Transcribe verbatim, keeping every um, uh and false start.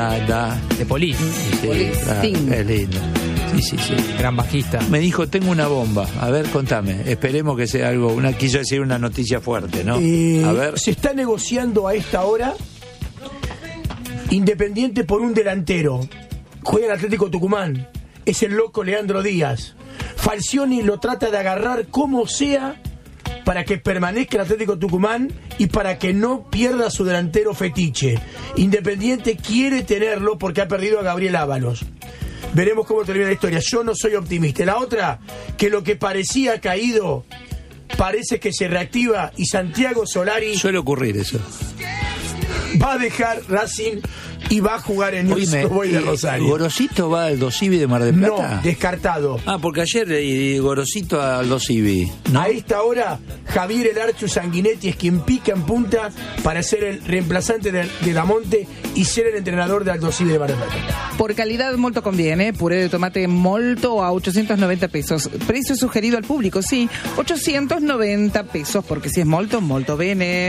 Ah, da. De Poli. Sí, Poli ah, Sting. es lindo. Sí, sí, sí. Gran bajista. Me dijo, tengo una bomba. A ver, contame. Esperemos que sea algo, una quiso decir una noticia fuerte, ¿no? Eh, A ver. Se está negociando a esta hora Independiente por un delantero. Juega en Atlético Tucumán. Es el loco Leandro Díaz. Falcioni lo trata de agarrar como sea para que permanezca en Atlético Tucumán y para que no pierda su delantero fetiche. Independiente quiere tenerlo porque ha perdido a Gabriel Ábalos. Veremos cómo termina la historia. Yo no soy optimista. La otra, que lo que parecía caído parece que se reactiva y Santiago Solari Suele ocurrir eso. va a dejar Racing y va a jugar en Oíme, el Boy de eh, Rosario. ¿Gorosito va al Dosivi de Mar del Plata? No, descartado. Ah, porque ayer eh, Gorosito al Dosivi. A esta hora, Javier El Archu Sanguinetti es quien pica en punta para ser el reemplazante de, de Damonte y ser el entrenador de Aldo Civi de Mar del Plata. Por calidad molto conviene, puré de tomate molto a ochocientos noventa pesos. Precio sugerido al público, sí, ochocientos noventa pesos, porque si es molto, molto bene.